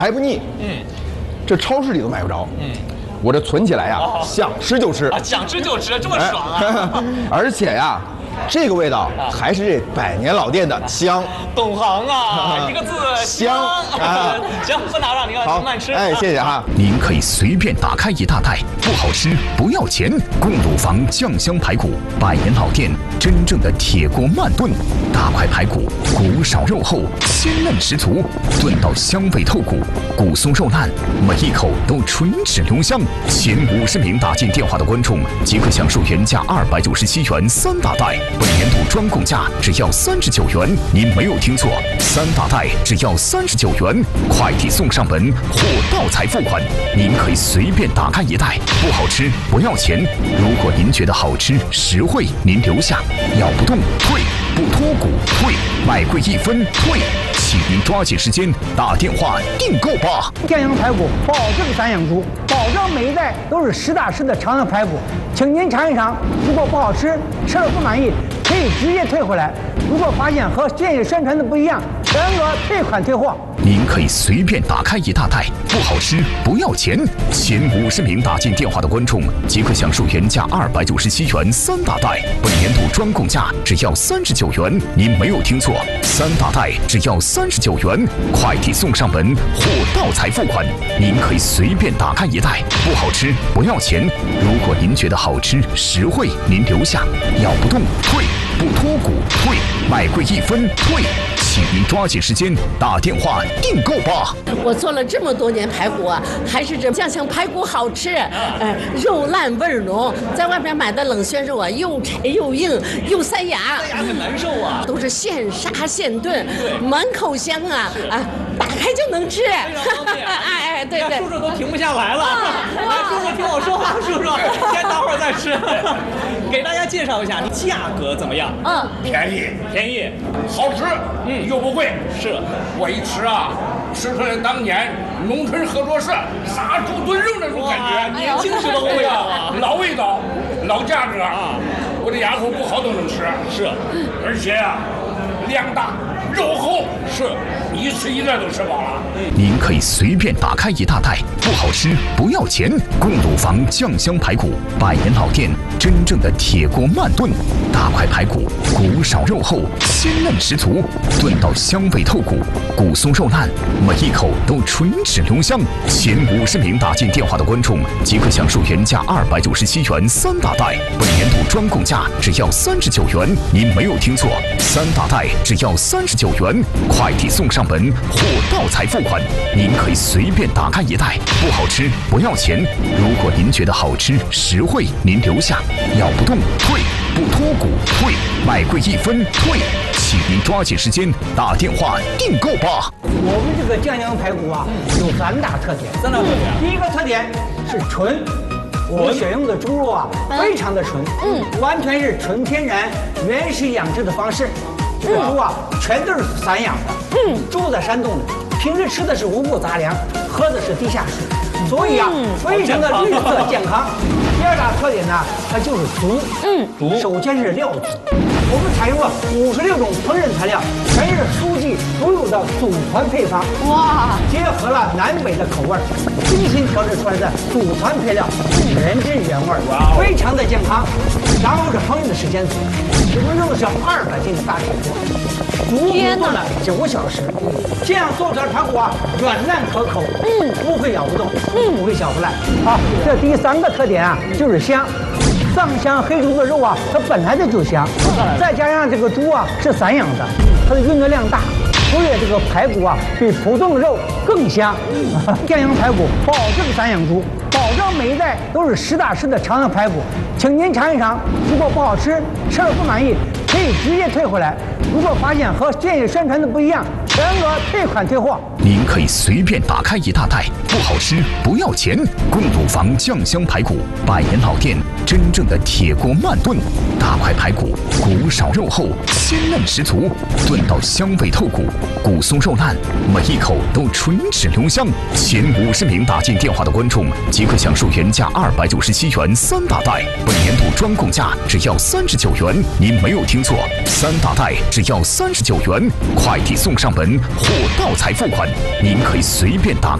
还不腻。这超市里都买不着。我这存起来呀，想吃就吃。 想吃就吃，这么爽啊！ 而且呀，这个味道还是这100年老店的香。 懂行啊，一个字香。 行，不打扰您了，您慢吃。 哎，谢谢哈。 您可以随便打开一大袋，不好吃不要钱。贡卤坊酱香排骨，100年老店，真正的铁锅慢炖，大块排骨，骨少肉厚，鲜嫩十足，炖到香味透骨，骨松肉烂，每一口都唇齿留香。前50名打进电话的观众即可享受原价297元3大袋，本年度专供价只要39元。您没有听错，3大袋只要39元，快递送上门，货到才付款。您可以随便打开一袋，不好吃不要钱。如果您觉得好吃实惠，您留下，咬不动退，不脱骨退，买贵1分退。请您抓紧时间打电话订购吧。 酱香排骨保证散养猪，保证每一袋都是实打实的长阳排骨，请您尝一尝。如果不好吃，吃了不满意，可以直接退回来。如果发现和建议宣传的不一样，全额退款退货。 您可以随便打开一大袋，不好吃不要钱。前50名打进电话的观众即可享受原价297元3大袋，本年度专供价只要39元。您没有听错，3大袋只要39元，快递送上门，货到才付款。您可以随便打开一袋，不好吃不要钱。如果您觉得好吃实惠，您留下，咬不动退，不脱骨退，买贵1分退。请您抓紧时间打电话订购吧。 我做了这么多年排骨啊，还是这酱香排骨好吃，肉烂味儿浓。在外面买的冷鲜肉啊，又柴又硬又塞牙， 塞牙很难受啊。 都是现杀现炖，满口香啊，打开就能吃， 非常方便。 哎，对， 叔叔都停不下来了。来，叔叔听我说话，叔叔先等会儿再吃。给大家介绍一下，价格怎么样？便宜， 好吃，又不贵。 是， 我一吃啊，吃出来当年农村合作社杀猪炖肉那种感觉， 年轻时的味道啊， 老味道，老价格啊，我的牙口不好都能吃。 是， 而且啊，量大肉厚， 是一吃一袋都吃饱了。 您可以随便打开一大袋，不好吃不要钱。贡卤坊酱香排骨，100年老店，真正的铁锅慢炖，大块排骨，骨少肉厚，鲜嫩十足，炖到香味透骨，骨松肉烂，每一口都唇齿留香。前50名打进电话的观众即可享受原价297元3大袋，本年度专供价只要39元。您没有听错，3大袋只要39元，快递送上门，货到才付款。您可以随便打开一袋，不好吃不要钱。如果您觉得好吃实惠，您留下，咬不动退，不脱骨退，买贵1分退。请您抓紧时间打电话订购吧。 我们这个酱香排骨啊，有3大特点。第一个特点是纯。我们选用的猪肉啊，非常的纯，完全是纯天然、原始养殖的方式。这个猪啊，全都是散养的，住在山洞里，平时吃的是五谷杂粮，喝的是地下水，所以啊，非常的绿色健康。第2大特点呢，它就是足，首先是料足。我们采用了56种烹饪材料，全是书记独有的祖传配方。哇！结合了南北的口味，精心调制出来的祖传配料，原汁原味，非常的健康。然后这烹饪的时间我们用的是200斤的大铁锅，足足炖了9个小时。这样做出来的排骨啊，软烂可口，不会咬不动，不会小不烂。好，这第3个特点啊，就是香。藏香黑猪的肉啊，它本来就香，再加上这个猪啊是散养的，它的运动量大，所以这个排骨啊比普通的肉更香。酱香排骨保证散养猪，保证每一袋都是实打实的长阳排骨，请您尝一尝。如果不好吃，吃了不满意，可以直接退回来。如果发现和建议宣传的不一样，全额退款退货。 您可以随便打开一大袋，不好吃不要钱。贡卤坊酱香排骨，100年老店，真正的铁锅慢炖，大块排骨，骨少肉厚，鲜嫩十足，炖到香味透骨，骨松肉烂，每一口都唇齿留香。前50名打进电话的观众即可享受原价297元3大袋，本年度专供价只要39元。您没有听错，3大袋只要39元，快递送上门， 本或盗采付款，您可以随便打开